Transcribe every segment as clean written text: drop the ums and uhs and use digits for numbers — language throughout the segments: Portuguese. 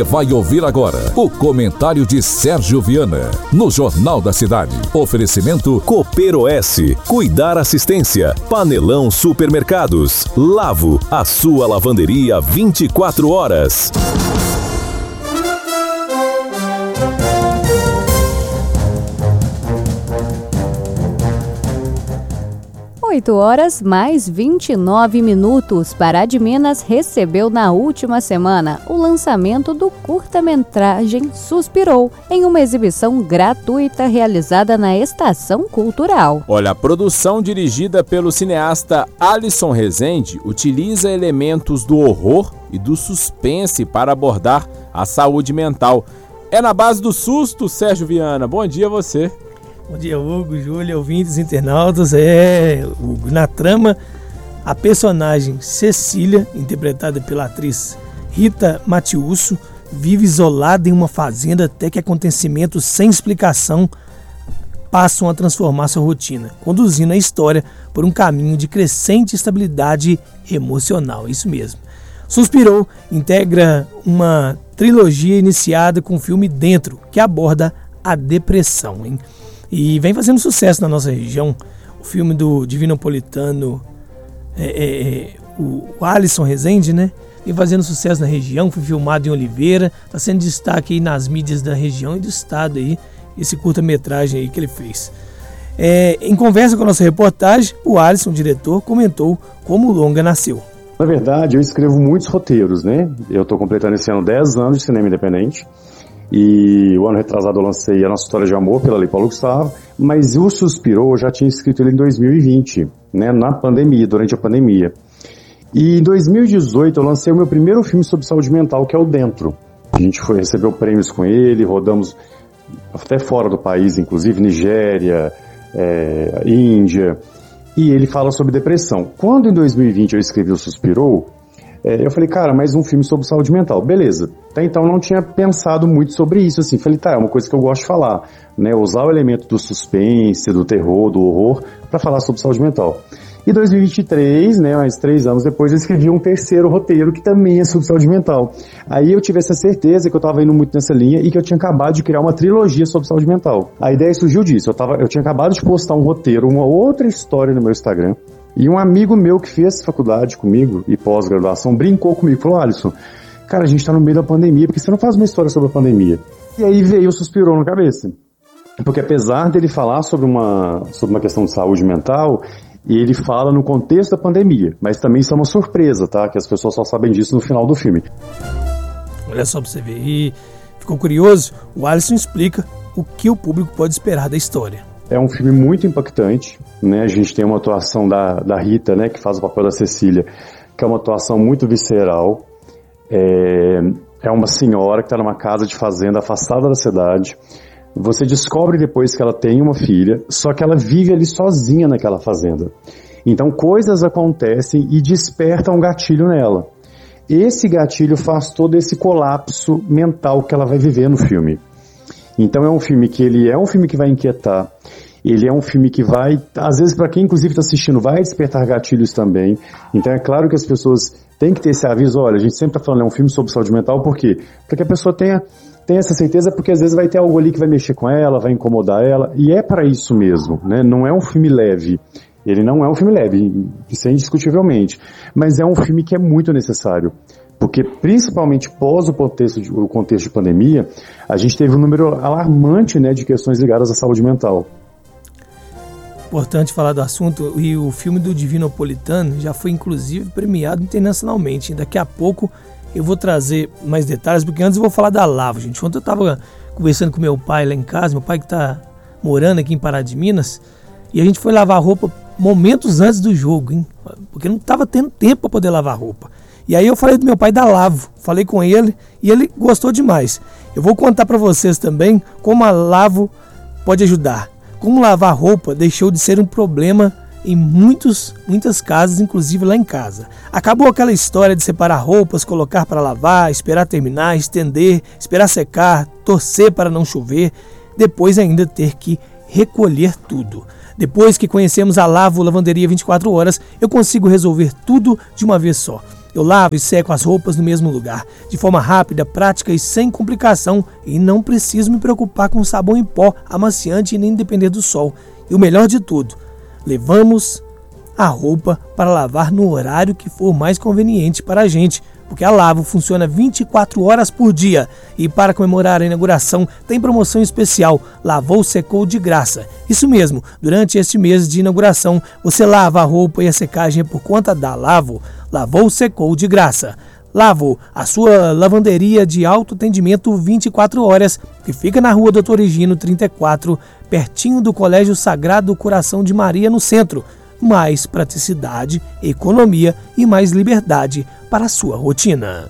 Vai ouvir agora o comentário de Sérgio Viana no Jornal da Cidade. Oferecimento Cooper OS, Cuidar Assistência, Panelão Supermercados, Lavo, a sua lavanderia 24 horas. 8 horas mais 29 minutos. Pará de Minas recebeu na última semana o lançamento do curta-metragem Suspirou, em uma exibição gratuita realizada na Estação Cultural. Olha, a produção dirigida pelo cineasta Alisson Rezende utiliza elementos do horror e do suspense para abordar a saúde mental. É na base do susto, Sérgio Viana. Bom dia a você. Bom dia, Hugo, Júlia, ouvintes, internautas. Hugo, na trama, a personagem Cecília, interpretada pela atriz Rita Matiusso, vive isolada em uma fazenda até que acontecimentos sem explicação passam a transformar sua rotina, conduzindo a história por um caminho de crescente estabilidade emocional. Isso mesmo. Suspirou integra uma trilogia iniciada com o filme Dentro, que aborda a depressão, hein? E vem fazendo sucesso na nossa região. O filme do divinopolitano, o Alisson Rezende, né? Vem fazendo sucesso na região, foi filmado em Oliveira, está sendo destaque aí nas mídias da região e do estado aí, esse curta-metragem aí que ele fez. Em conversa com a nossa reportagem, o Alisson, o diretor, comentou como o longa nasceu. Na verdade, eu escrevo muitos roteiros, né? Eu estou completando esse ano 10 anos de cinema independente. E o ano retrasado eu lancei A Nossa História de Amor, pela Lei Paulo Gustavo, mas o Suspirou eu já tinha escrito ele em 2020, né, na pandemia, durante a pandemia. E em 2018 eu lancei o meu primeiro filme sobre saúde mental, que é o Dentro. A gente recebeu prêmios com ele, rodamos até fora do país, inclusive Nigéria, Índia, e ele fala sobre depressão. Quando em 2020 eu escrevi o Suspirou, eu falei, cara, mais um filme sobre saúde mental. Beleza. Até então eu não tinha pensado muito sobre isso, assim. Falei, tá, é uma coisa que eu gosto de falar, né? Usar o elemento do suspense, do terror, do horror, para falar sobre saúde mental. E 2023, né, mais 3 anos depois, eu escrevi um terceiro roteiro que também é sobre saúde mental. Aí eu tive essa certeza que eu tava indo muito nessa linha e que eu tinha acabado de criar uma trilogia sobre saúde mental. A ideia surgiu disso. Eu tinha acabado de postar um roteiro, uma outra história no meu Instagram. E um amigo meu que fez faculdade comigo e pós-graduação brincou comigo, falou, Alisson, cara, a gente tá no meio da pandemia, por que você não faz uma história sobre a pandemia? E aí veio o Suspirou na cabeça. Porque apesar dele falar sobre uma questão de saúde mental, ele fala no contexto da pandemia, mas também isso é uma surpresa, tá? Que as pessoas só sabem disso no final do filme. Olha só pra você ver, e ficou curioso? O Alisson explica o que o público pode esperar da história. É um filme muito impactante, né? A gente tem uma atuação da Rita, né, que faz o papel da Cecília, que é uma atuação muito visceral. É uma senhora que está numa casa de fazenda afastada da cidade. Você descobre depois que ela tem uma filha, só que ela vive ali sozinha naquela fazenda. Então coisas acontecem e despertam um gatilho nela. Esse gatilho faz todo esse colapso mental que ela vai viver no filme. Então é um filme que vai inquietar, ele é um filme que vai, às vezes para quem inclusive está assistindo, vai despertar gatilhos também. Então é claro que as pessoas têm que ter esse aviso, olha, a gente sempre está falando, é um filme sobre saúde mental, por quê? Para que a pessoa tenha essa certeza, porque às vezes vai ter algo ali que vai mexer com ela, vai incomodar ela, e é para isso mesmo, né? Não é um filme leve, ele não é um filme leve, isso é indiscutivelmente, mas é um filme que é muito necessário. Porque, principalmente pós o contexto de pandemia, a gente teve um número alarmante, né, de questões ligadas à saúde mental. Importante falar do assunto, e o filme do Divinopolitano já foi, inclusive, premiado internacionalmente. Daqui a pouco eu vou trazer mais detalhes, porque antes eu vou falar da Lavo, gente. Ontem eu estava conversando com meu pai lá em casa, meu pai que está morando aqui em Pará de Minas, e a gente foi lavar roupa momentos antes do jogo, hein? Porque não estava tendo tempo para poder lavar roupa. E aí eu falei do meu pai da Lavo, falei com ele e ele gostou demais. Eu vou contar para vocês também como a Lavo pode ajudar. Como lavar roupa deixou de ser um problema em muitas casas, inclusive lá em casa. Acabou aquela história de separar roupas, colocar para lavar, esperar terminar, estender, esperar secar, torcer para não chover, depois ainda ter que recolher tudo. Depois que conhecemos a Lavo Lavanderia 24 horas, eu consigo resolver tudo de uma vez só. Eu lavo e seco as roupas no mesmo lugar, de forma rápida, prática e sem complicação, e não preciso me preocupar com sabão em pó, amaciante e nem depender do sol. E o melhor de tudo, levamos a roupa para lavar no horário que for mais conveniente para a gente, porque a Lavo funciona 24 horas por dia. E para comemorar a inauguração, tem promoção especial, lavou, secou de graça. Isso mesmo, durante este mês de inauguração, você lava a roupa e a secagem é por conta da Lavo. Lavou, secou de graça. Lavo, a sua lavanderia de autoatendimento 24 horas, que fica na rua Doutor Higino 34, pertinho do Colégio Sagrado Coração de Maria, no centro. Mais praticidade, economia e mais liberdade para a sua rotina.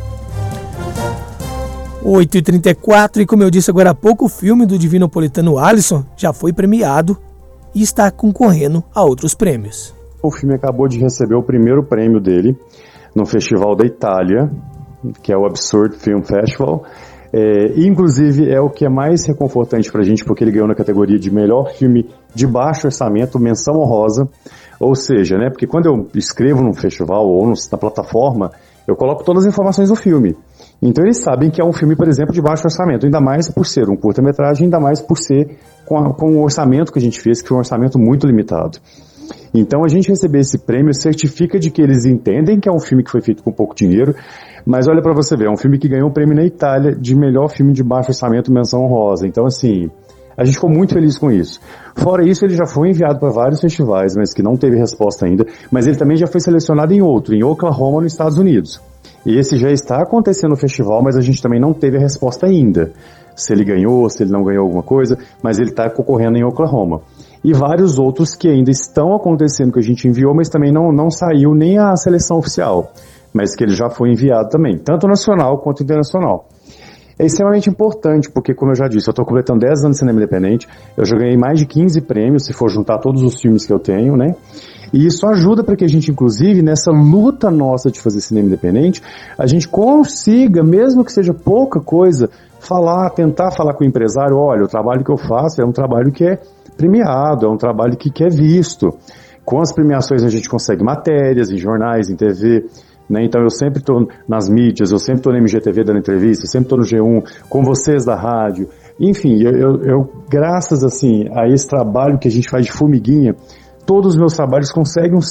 8h34, e como eu disse agora há pouco, o filme do Divinopolitano Alisson já foi premiado e está concorrendo a outros prêmios. O filme acabou de receber o primeiro prêmio dele no Festival da Itália, que é o Absurd Film Festival. Inclusive é o que é mais reconfortante pra gente, porque ele ganhou na categoria de melhor filme de baixo orçamento, menção honrosa. Ou seja, né, porque quando eu escrevo num festival ou na plataforma, eu coloco todas as informações do filme. Então eles sabem que é um filme, por exemplo, de baixo orçamento, ainda mais por ser um curta-metragem, ainda mais por ser com o orçamento que a gente fez, que foi um orçamento muito limitado. Então a gente receber esse prêmio certifica de que eles entendem que é um filme que foi feito com pouco dinheiro, mas olha pra você ver, é um filme que ganhou um prêmio na Itália de melhor filme de baixo orçamento, menção honrosa. Então assim, a gente ficou muito feliz com isso. Fora isso, ele já foi enviado para vários festivais, mas que não teve resposta ainda, mas ele também já foi selecionado em outro, em Oklahoma, nos Estados Unidos. E esse já está acontecendo no festival, mas a gente também não teve a resposta ainda. Se ele ganhou, se ele não ganhou alguma coisa, mas ele está concorrendo em Oklahoma. E vários outros que ainda estão acontecendo, que a gente enviou, mas também não saiu nem a seleção oficial, mas que ele já foi enviado também, tanto nacional quanto internacional. É extremamente importante, porque, como eu já disse, eu estou completando 10 anos de cinema independente, eu já ganhei mais de 15 prêmios, se for juntar todos os filmes que eu tenho, né? E isso ajuda para que a gente, inclusive, nessa luta nossa de fazer cinema independente, a gente consiga, mesmo que seja pouca coisa, tentar falar com o empresário, olha, o trabalho que eu faço é um trabalho que é premiado, é um trabalho que é visto. Com as premiações a gente consegue matérias em jornais, em TV, né? Então eu sempre estou nas mídias, eu sempre estou na MGTV dando entrevista, eu sempre estou no G1, com vocês da rádio. Enfim, eu graças assim, a esse trabalho que a gente faz de formiguinha, todos os meus trabalhos conseguem uma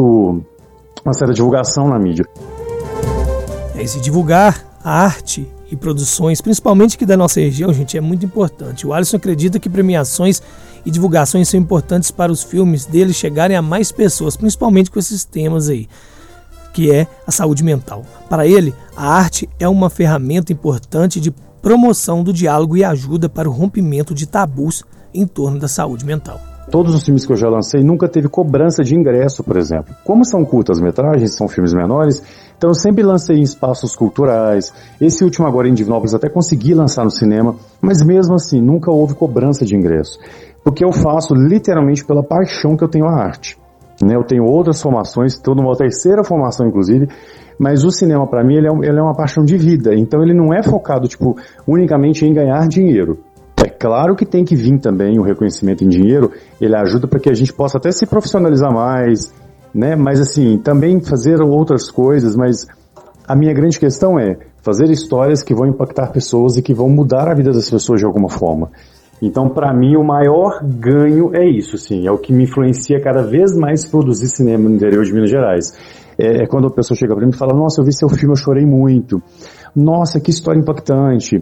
certa divulgação na mídia. Esse divulgar a arte e produções, principalmente aqui da nossa região, gente, é muito importante. O Alisson acredita que premiações e divulgações são importantes para os filmes dele chegarem a mais pessoas, principalmente com esses temas aí, que é a saúde mental. Para ele, a arte é uma ferramenta importante de promoção do diálogo e ajuda para o rompimento de tabus em torno da saúde mental. Todos os filmes que eu já lancei nunca teve cobrança de ingresso, por exemplo. Como são curtas-metragens, são filmes menores, então eu sempre lancei em espaços culturais. Esse último agora em Divinópolis até consegui lançar no cinema, mas mesmo assim nunca houve cobrança de ingresso. Porque eu faço literalmente pela paixão que eu tenho à arte. Né? Eu tenho outras formações, estou numa terceira formação inclusive, mas o cinema para mim ele é uma paixão de vida. Então ele não é focado unicamente em ganhar dinheiro. É claro que tem que vir também o reconhecimento em dinheiro, ele ajuda para que a gente possa até se profissionalizar mais, né? Mas assim, também fazer outras coisas, mas a minha grande questão é fazer histórias que vão impactar pessoas e que vão mudar a vida das pessoas de alguma forma. Então, para mim, o maior ganho é isso, sim, é o que me influencia cada vez mais produzir cinema no interior de Minas Gerais. É quando a pessoa chega para mim e fala, nossa, eu vi seu filme, eu chorei muito. Nossa, que história impactante.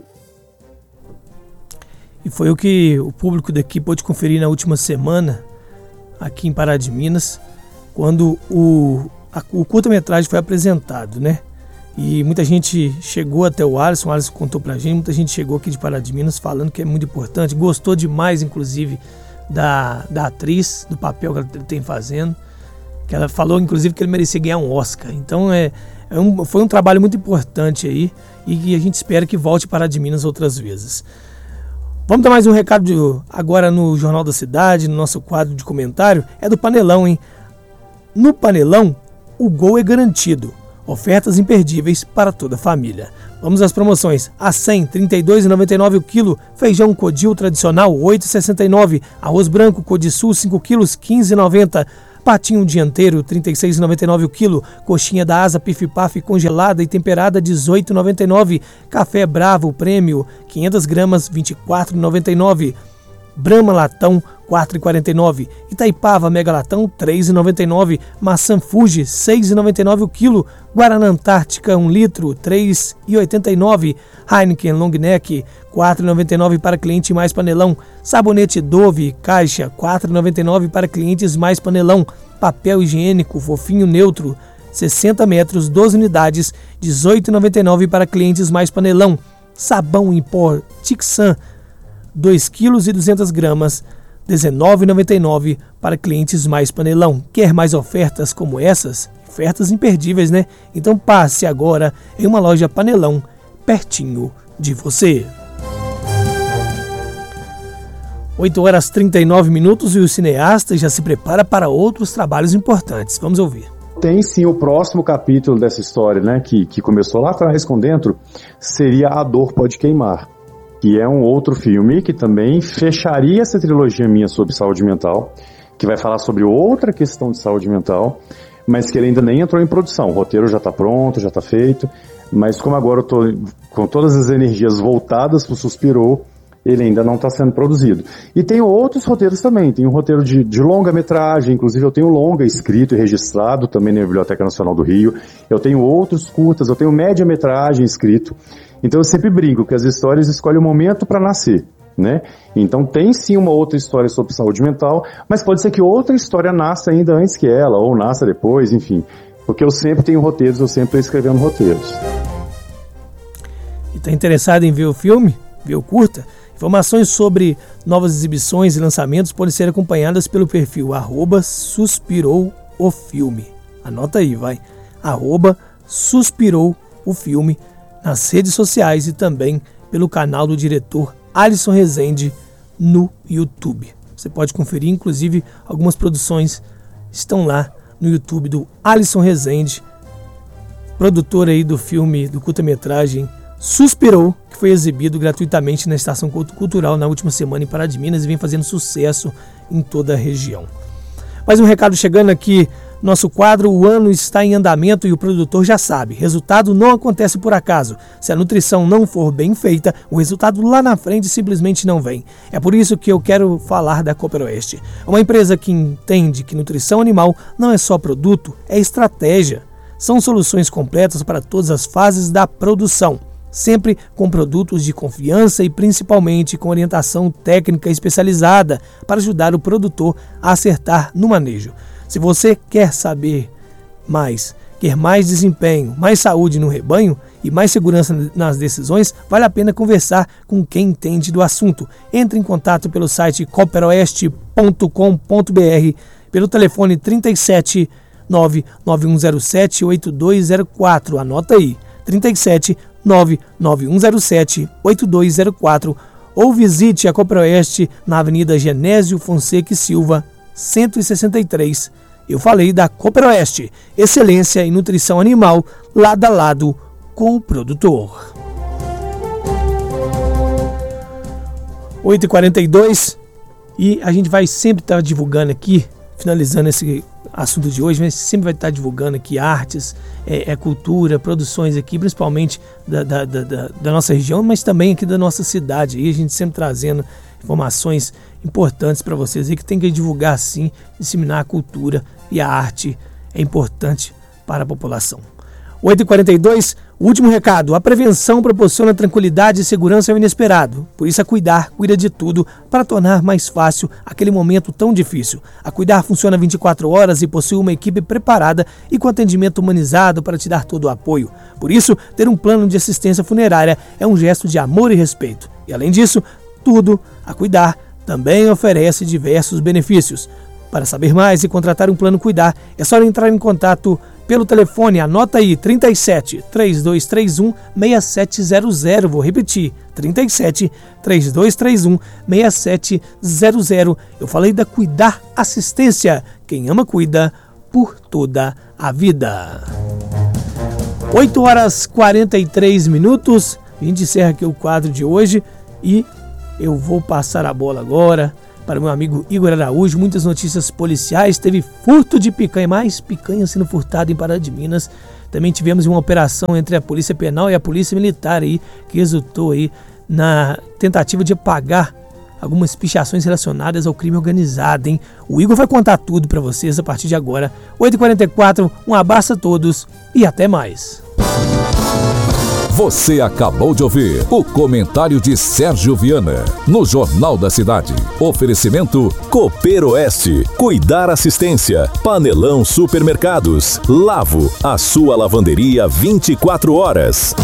E foi o que o público daqui pôde conferir na última semana, aqui em Pará de Minas, quando o curta-metragem foi apresentado, né? E muita gente chegou até o Alisson contou pra gente, muita gente chegou aqui de Pará de Minas falando que é muito importante, gostou demais, inclusive, da atriz, do papel que ela tem fazendo, que ela falou, inclusive, que ele merecia ganhar um Oscar. Então, foi um trabalho muito importante aí, e a gente espera que volte Pará de Minas outras vezes. Vamos dar mais um recado agora no Jornal da Cidade, no nosso quadro de comentário, é do Panelão, hein? No Panelão, o gol é garantido. Ofertas imperdíveis para toda a família. Vamos às promoções. A 100, R$ 32,99 o quilo. Feijão Codil tradicional, R$ 8,69. Arroz branco Codisul, 5 quilos, R$ 15,90. Patinho dianteiro, R$ 36,99 o quilo. Coxinha da Asa Pif-Paf congelada e temperada, R$ 18,99. Café Bravo Prêmio, 500 gramas, R$ 24,99. Brahma Latão, R$ 4,49. Itaipava Mega Latão, R$ 3,99. Maçã Fuji, R$ 6,99 o quilo. Guaraná Antártica, 1 litro, R$ 3,89. Heineken Long Neck, R$ 4,99 para cliente mais panelão. Sabonete Dove, caixa, R$ 4,99 para clientes mais panelão. Papel higiênico Fofinho Neutro, 60 metros, 12 unidades, R$ 18,99 para clientes mais panelão. Sabão em pó Tixan, 2 quilos e 200 gramas, R$ 19,99 para clientes mais panelão. Quer mais ofertas como essas? Ofertas imperdíveis, né? Então passe agora em uma loja Panelão, pertinho de você. 8h39 e o cineasta já se prepara para outros trabalhos importantes. Vamos ouvir. Tem sim o próximo capítulo dessa história, né? Que começou lá atrás com Dentro, seria A Dor Pode Queimar, que é um outro filme que também fecharia essa trilogia minha sobre saúde mental, que vai falar sobre outra questão de saúde mental, mas que ele ainda nem entrou em produção. O roteiro já está pronto, já está feito, mas como agora eu estou com todas as energias voltadas para o Suspirou, ele ainda não está sendo produzido. E tem outros roteiros também, tem um roteiro de longa-metragem, inclusive eu tenho longa escrito e registrado também na Biblioteca Nacional do Rio, eu tenho outros curtas, eu tenho média-metragem escrito. Então eu sempre brinco que as histórias escolhem o momento para nascer, né? Então tem sim uma outra história sobre saúde mental, mas pode ser que outra história nasça ainda antes que ela, ou nasça depois, enfim. Porque eu sempre tenho roteiros, eu sempre estou escrevendo roteiros. E está interessado em ver o filme? Ver o curta? Informações sobre novas exibições e lançamentos podem ser acompanhadas pelo perfil @suspiroufilme. Anota aí, vai. @suspiroufilme nas redes sociais e também pelo canal do diretor Alisson Rezende no YouTube. Você pode conferir, inclusive, algumas produções estão lá no YouTube do Alisson Rezende, produtor aí do filme, do curta-metragem Suspirou, que foi exibido gratuitamente na Estação Cultural na última semana em Pará de Minas e vem fazendo sucesso em toda a região. Mais um recado chegando aqui, nosso quadro O Ano Está em Andamento e o produtor já sabe, resultado não acontece por acaso. Se a nutrição não for bem feita, o resultado lá na frente simplesmente não vem. É por isso que eu quero falar da Cooper Oeste, uma empresa que entende que nutrição animal não é só produto, é estratégia. São soluções completas para todas as fases da produção, sempre com produtos de confiança e principalmente com orientação técnica especializada para ajudar o produtor a acertar no manejo. Se você quer saber mais, quer mais desempenho, mais saúde no rebanho e mais segurança nas decisões, vale a pena conversar com quem entende do assunto. Entre em contato pelo site cooperoeste.com.br, pelo telefone 37 99107 8204. Anota aí, 37 99107 8204, ou visite a Cooper Oeste na Avenida Genésio Fonseca e Silva, 163. Eu falei da Cooper Oeste, excelência em nutrição animal, lado a lado com o produtor. 8h42 e a gente vai sempre estar divulgando aqui, finalizando esse assunto de hoje, mas sempre vai estar divulgando aqui artes, cultura, produções aqui, principalmente da nossa região, mas também aqui da nossa cidade. E a gente sempre trazendo informações importantes para vocês e que tem que divulgar sim, disseminar a cultura e a arte é importante para a população. 8h42, o último recado: a prevenção proporciona tranquilidade e segurança ao inesperado. Por isso, a Cuidar cuida de tudo para tornar mais fácil aquele momento tão difícil. A Cuidar funciona 24 horas e possui uma equipe preparada e com atendimento humanizado para te dar todo o apoio. Por isso, ter um plano de assistência funerária é um gesto de amor e respeito. E além disso, a Cuidar também oferece diversos benefícios. Para saber mais e contratar um plano Cuidar, é só entrar em contato pelo telefone, anota aí, 37 3231 6700. Vou repetir, 37 3231 6700. Eu falei da Cuidar Assistência. Quem ama, cuida por toda a vida. 8h43. A gente encerra aqui o quadro de hoje e eu vou passar a bola agora para o meu amigo Igor Araújo. Muitas notícias policiais, teve furto de picanha, mais picanha sendo furtada em Pará de Minas. Também tivemos uma operação entre a Polícia Penal e a Polícia Militar aí, que resultou aí na tentativa de apagar algumas pichações relacionadas ao crime organizado, hein? O Igor vai contar tudo para vocês a partir de agora. 8h44, um abraço a todos e até mais. Você acabou de ouvir o comentário de Sérgio Viana no Jornal da Cidade. Oferecimento Cooper Oeste, Cuidar Assistência, Panelão Supermercados, Lavo, a sua lavanderia 24 horas.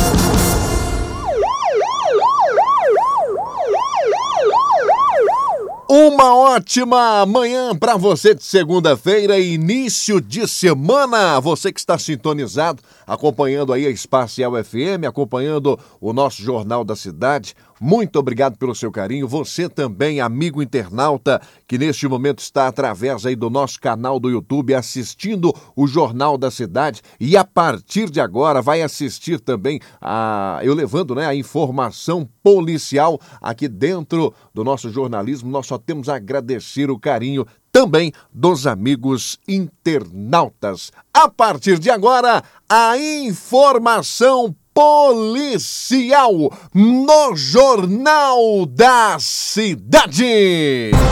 Uma ótima manhã para você de segunda-feira, início de semana. Você que está sintonizado, acompanhando aí a Espacial FM, acompanhando o nosso Jornal da Cidade. Muito obrigado pelo seu carinho. Você também, amigo internauta, que neste momento está através aí do nosso canal do YouTube assistindo o Jornal da Cidade e a partir de agora vai assistir também eu levando, né, a informação policial aqui dentro do nosso jornalismo. Nós só temos a agradecer o carinho também dos amigos internautas. A partir de agora, a informação policial no Jornal da Cidade.